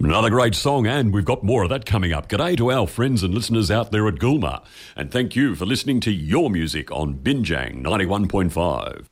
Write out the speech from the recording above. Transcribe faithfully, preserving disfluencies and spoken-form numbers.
Another great song, and we've got more of that coming up. G'day to our friends and listeners out there at Gulma, and thank you for listening to your music on Binjang ninety-one point five.